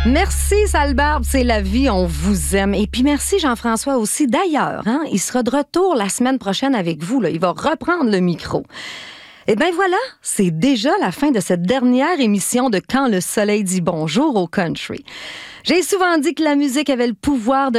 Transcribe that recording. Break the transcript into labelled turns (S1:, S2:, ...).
S1: Merci, Salbarbe, c'est la vie, on vous aime. Et puis merci, Jean-François, aussi. D'ailleurs, il sera de retour la semaine prochaine avec vous. Là. Il va reprendre le micro. Eh bien voilà, c'est déjà la fin de cette dernière émission de Quand le soleil dit bonjour au country. J'ai souvent dit que la musique avait le pouvoir de